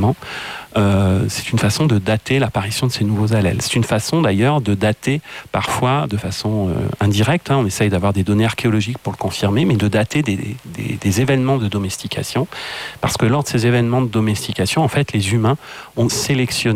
comportement. C'est une façon de dater l'apparition de ces nouveaux allèles. C'est une façon d'ailleurs de dater parfois de façon indirecte, on essaye d'avoir des données archéologiques pour le confirmer, mais de dater des événements de domestication, parce que lors de ces événements de domestication, en fait, les humains ont sélectionné